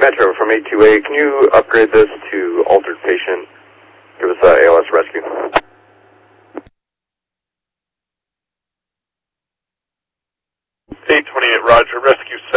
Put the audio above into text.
Metro from 828, can you upgrade this to altered patient? Give us ALS rescue. 828, roger. Rescue